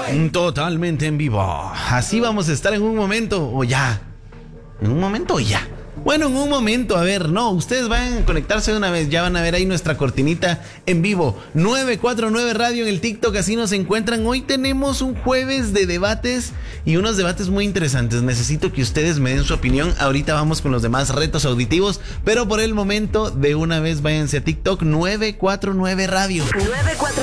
Totalmente en vivo. Así vamos a estar en un momento o ya. ¿En un momento o ya? Bueno, en un momento, a ver, no, ustedes van a conectarse de una vez, ya van a ver ahí nuestra cortinita en vivo. 949 Radio en el TikTok, así nos encuentran. Hoy tenemos un jueves de debates y unos debates muy interesantes. Necesito que ustedes me den su opinión. Ahorita vamos con los demás retos auditivos, pero por el momento, de una vez váyanse a TikTok, 949 Radio. 949